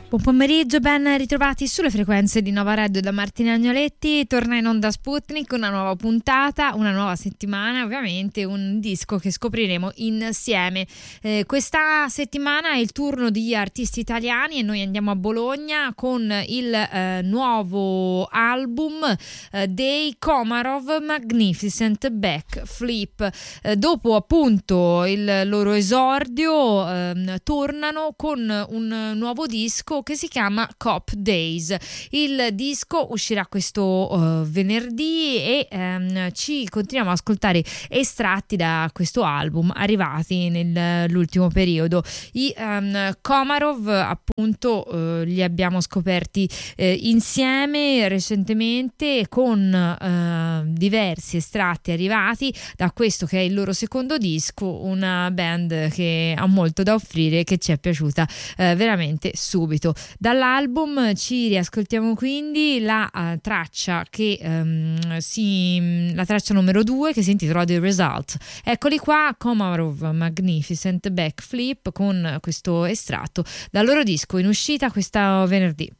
Buon pomeriggio, ben ritrovati sulle frequenze di Nova Radio da Martina Agnoletti. Torna in onda Sputnik, una nuova puntata, una nuova settimana, ovviamente un disco che scopriremo insieme. Questa settimana è il turno di artisti italiani e noi andiamo a Bologna con il nuovo album dei Komarov, Magnificent Backflip. Dopo appunto il loro esordio tornano con un nuovo disco che si chiama Cop Days. Il disco uscirà questo venerdì e ci continuiamo ad ascoltare estratti da questo album arrivati nell'ultimo periodo. I Komarov appunto li abbiamo scoperti insieme recentemente con diversi estratti arrivati da questo che è il loro secondo disco, una band che ha molto da offrire, che ci è piaciuta veramente subito. Dall'album ci riascoltiamo quindi la traccia la traccia numero 2 che si intitola The Result. Eccoli qua, Komarov Magnificent Backflip con questo estratto dal loro disco in uscita questo venerdì.